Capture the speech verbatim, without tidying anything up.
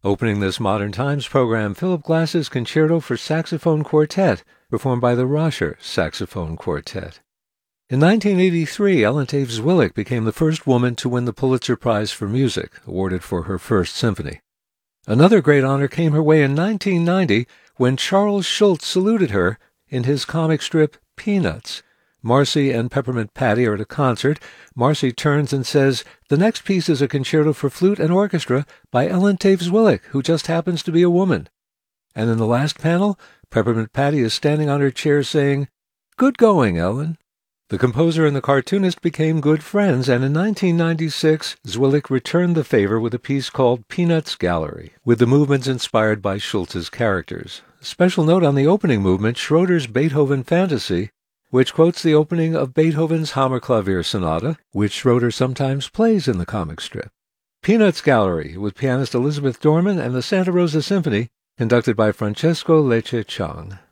Opening this Modern Times program, Philip Glass's Concerto for Saxophone Quartet, performed by the Roscher Saxophone Quartet. In nineteen eighty-three, Ellen Taves Willick became the first woman to win the Pulitzer Prize for Music, awarded for her first symphony. Another great honor came her way in nineteen ninety when Charles Schulz saluted her in his comic strip Peanuts. Marcy and Peppermint Patty are at a concert. Marcy turns and says, "The next piece is a concerto for flute and orchestra by Ellen Taves Willick, who just happens to be a woman." And in the last panel, Peppermint Patty is standing on her chair saying, "Good going, Ellen." The composer and the cartoonist became good friends, and in nineteen ninety-six, Zwillick returned the favor with a piece called Peanuts Gallery, with the movements inspired by Schulz's characters. A special note on the opening movement, Schroeder's Beethoven Fantasy, which quotes the opening of Beethoven's Hammerklavier Sonata, which Schroeder sometimes plays in the comic strip. Peanuts Gallery, with pianist Elizabeth Dorman and the Santa Rosa Symphony, conducted by Francesco Lecce Chang.